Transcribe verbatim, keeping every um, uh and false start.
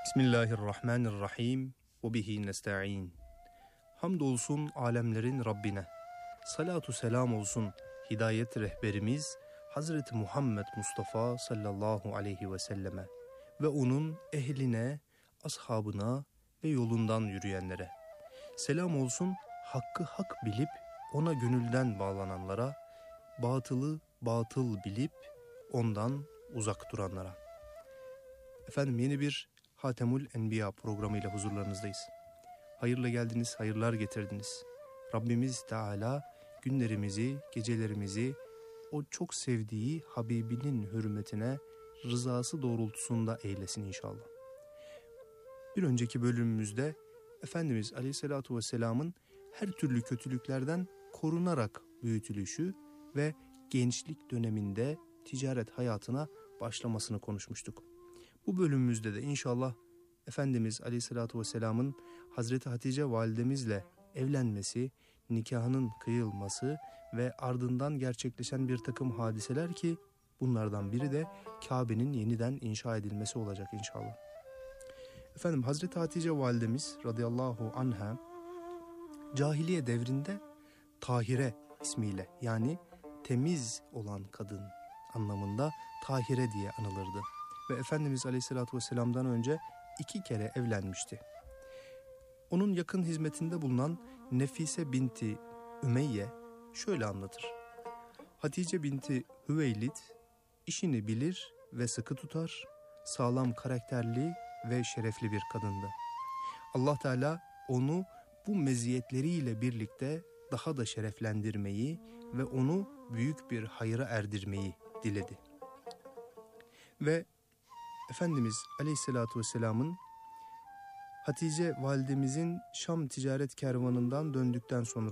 Bismillahirrahmanirrahim ve bihi nesta'in. Hamdolsun alemlerin Rabbine. Salatu selam olsun hidayet rehberimiz Hazreti Muhammed Mustafa sallallahu aleyhi ve selleme ve onun ehline, ashabına ve yolundan yürüyenlere. Selam olsun hakkı hak bilip ona gönülden bağlananlara, batılı batıl bilip ondan uzak duranlara. Efendim, yeni bir Hatemül Enbiya programıyla huzurlarınızdayız. Hayırla geldiniz, hayırlar getirdiniz. Rabbimiz Teala günlerimizi, gecelerimizi o çok sevdiği Habibinin hürmetine, rızası doğrultusunda eylesin inşallah. Bir önceki bölümümüzde Efendimiz Aleyhisselatü Vesselam'ın her türlü kötülüklerden korunarak büyütülüşü ve gençlik döneminde ticaret hayatına başlamasını konuşmuştuk. Bu bölümümüzde de inşallah Efendimiz Aleyhisselatü Vesselam'ın Hazreti Hatice validemizle evlenmesi, nikahının kıyılması ve ardından gerçekleşen bir takım hadiseler ki bunlardan biri de Kabe'nin yeniden inşa edilmesi olacak inşallah. Efendim, Hazreti Hatice validemiz radıyallahu anha cahiliye devrinde Tahire ismiyle, yani temiz olan kadın anlamında Tahire diye anılırdı. Ve Efendimiz Aleyhisselatü Vesselam'dan önce iki kere evlenmişti. Onun yakın hizmetinde bulunan Nefise binti Ümeyye şöyle anlatır. Hatice binti Hüveylid işini bilir ve sıkı tutar, sağlam karakterli ve şerefli bir kadındı. Allah Teala onu bu meziyetleriyle birlikte daha da şereflendirmeyi ve onu büyük bir hayra erdirmeyi diledi. Ve Efendimiz Aleyhisselatü Vesselam'ın Hatice validemizin Şam ticaret kervanından döndükten sonra